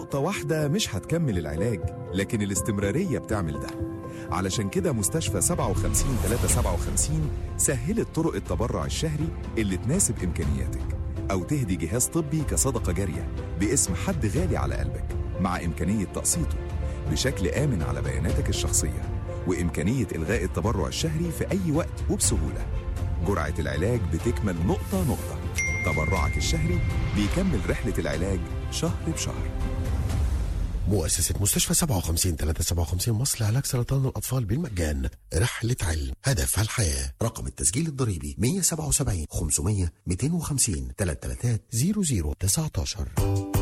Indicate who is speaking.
Speaker 1: نقطة واحدة مش هتكمل العلاج، لكن الاستمرارية بتعمل ده. علشان كده مستشفى 57-357 سهلت طرق التبرع الشهري اللي تناسب إمكانياتك، أو تهدي جهاز طبي كصدقة جارية باسم حد غالي على قلبك، مع إمكانية تقسيطه بشكل آمن على بياناتك الشخصية، وإمكانية إلغاء التبرع الشهري في أي وقت وبسهولة. جرعة العلاج بتكمل نقطة نقطة، تبرعك الشهري بيكمل رحلة العلاج شهر بشهر.
Speaker 2: مؤسسة مستشفى 57-357 مصر لعلاج سرطان الأطفال بالمجان. رحلة علم هدفها الحياة. رقم التسجيل الضريبي 177 500 250 333 0019.